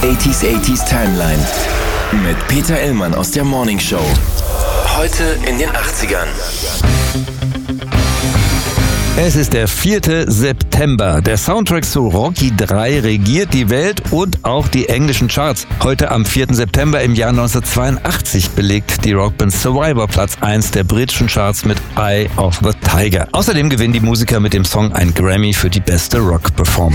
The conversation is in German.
80s Timeline mit Peter Illmann aus der Morning Show. Heute in den 80ern. Es ist der 4. September. Der Soundtrack zu Rocky 3 regiert die Welt und auch die englischen Charts. Heute am 4. September im Jahr 1982 belegt die Rockband Survivor Platz 1 der britischen Charts mit Eye of the Tiger. Außerdem gewinnen die Musiker mit dem Song ein Grammy für die beste Rock-Performance.